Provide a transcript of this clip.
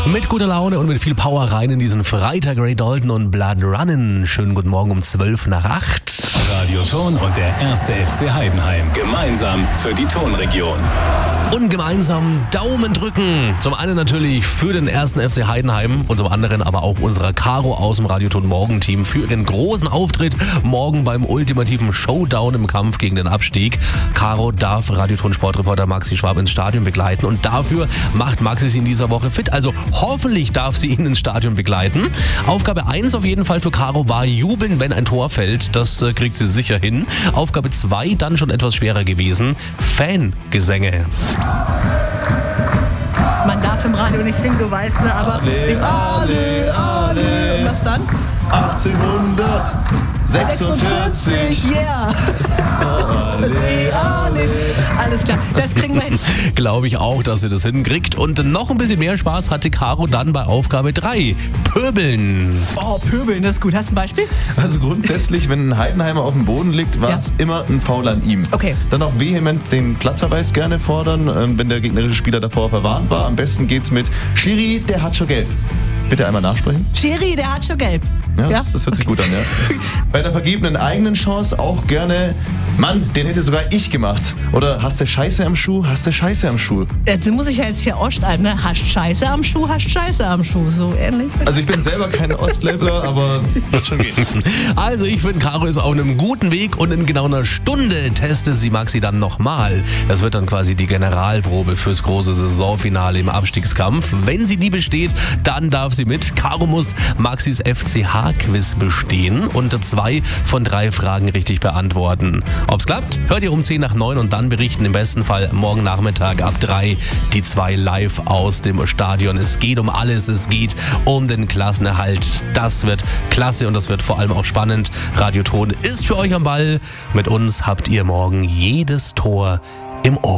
Mit guter Laune und mit viel Power rein in diesen Freitag. Ray Dalton und Blood Runnin'. Schönen guten Morgen um 7:55. Radio Ton und der 1. FC Heidenheim. Gemeinsam für die Tonregion. Und gemeinsam Daumen drücken. Zum einen natürlich für den 1. FC Heidenheim und zum anderen aber auch unserer Caro aus dem Radioton Morgen-Team für ihren großen Auftritt morgen beim ultimativen Showdown im Kampf gegen den Abstieg. Caro darf Radioton Sportreporter Maxi Schwab ins Stadion begleiten und dafür macht Maxi sie in dieser Woche fit. Also hoffentlich darf sie ihn ins Stadion begleiten. Aufgabe 1 auf jeden Fall für Caro war jubeln, wenn ein Tor fällt. Das kriegt sie sicher hin. Aufgabe 2 dann schon etwas schwerer gewesen. Fangesänge. Man darf im Radio nicht singen, du weißt, ne? Aber alle. Und was dann? 1846. Yeah. Ale. Alles klar, das kriegen wir hin. Glaube ich auch, dass sie das hinkriegt. Und noch ein bisschen mehr Spaß hatte Caro dann bei Aufgabe 3. Pöbeln. Oh, Pöbeln, das ist gut. Hast du ein Beispiel? Also grundsätzlich, wenn ein Heidenheimer auf dem Boden liegt, war es immer ein Foul an ihm. Okay. Dann auch vehement den Platzverweis gerne fordern, wenn der gegnerische Spieler davor verwarnt war. Am besten geht's mit Schiri, der hat schon gelb. Bitte einmal nachsprechen. Schiri, der hat schon gelb. Ja, das hört sich gut an, ja. Bei der vergebenen eigenen Chance auch gerne, Mann, den hätte sogar ich gemacht. Oder hast du Scheiße am Schuh, hast du Scheiße am Schuh. Jetzt muss ich ja jetzt hier Ost ein, ne? Hast Scheiße am Schuh, hast Scheiße am Schuh. So ähnlich. Also ich bin selber kein Ostleibler, aber wird schon gehen. Also ich finde, Caro ist auf einem guten Weg und in genau einer Stunde testet sie Maxi dann nochmal. Das wird dann quasi die Generalprobe fürs große Saisonfinale im Abstiegskampf. Wenn sie die besteht, dann darf sie mit. Caro muss Maxis FCH-Quiz bestehen und 2 von 3 Fragen richtig beantworten. Ob's klappt, hört ihr um 10:09 und dann berichten im besten Fall morgen Nachmittag ab 3 die 2 live aus dem Stadion. Es geht um alles, es geht um den Klassenerhalt. Das wird klasse und das wird vor allem auch spannend. Radioton ist für euch am Ball. Mit uns habt ihr morgen jedes Tor im Ohr.